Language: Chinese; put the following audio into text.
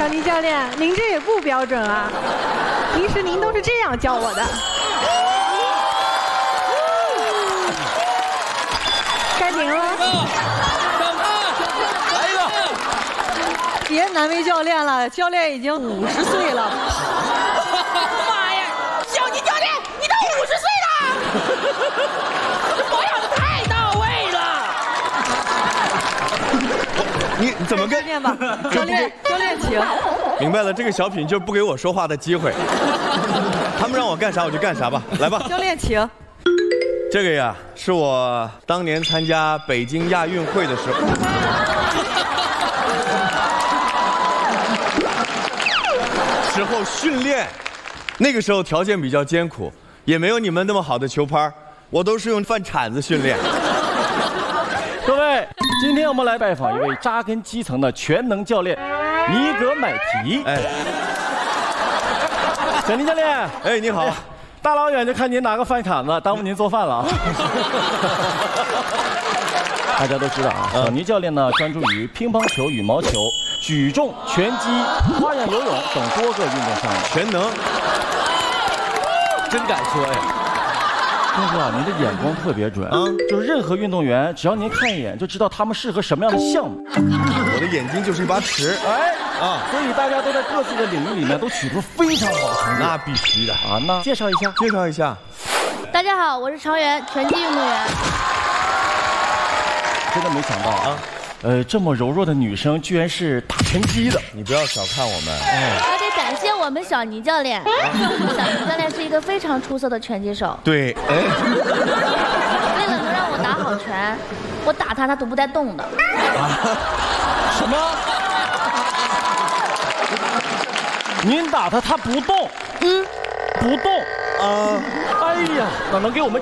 小倪教练，您这也不标准啊！平时您都是这样教我的。该您了。 来一个！ 别难为教练了，教练已经50岁了。 妈呀，小倪教练，你都50岁了，这保养的太到位了。 你怎么跟？ 练吧，教练请。 明白了，这个小品就不给我说话的机会。他们让我干啥我就干啥吧，来吧。 教练请。 这个呀，是我当年参加北京亚运会的时候。训练，那个时候条件比较艰苦，也没有你们那么好的球拍，我都是用饭铲子训练。 各位，今天我们来拜访一位扎根基层的全能教练尼格买提。哎，小倪教练， 哎，你好。 大老远就看您拿个饭铲子，耽误您做饭了啊！大家都知道啊，小倪教练呢专注于乒乓球、羽毛球、举重、拳击、花样游泳等多个运动项目， 全能。真敢说呀！ 但是啊，您的眼光特别准，就是任何运动员，只要您看一眼就知道他们适合什么样的项目。 我的眼睛就是一把尺， 所以大家都在各自的领域里面都取得非常好的成绩。 那必须的啊！那介绍一下。 大家好，我是常媛，拳击运动员。 真的没想到啊，这么柔弱的女生居然是打拳击的。 你不要小看我们。 还得感谢我们小倪教练，小倪教练是一个非常出色的拳击手。 对， 为了能让我打好拳，我打他都不带动的。 什么？您打他不动？不动。哎呀，那能给我们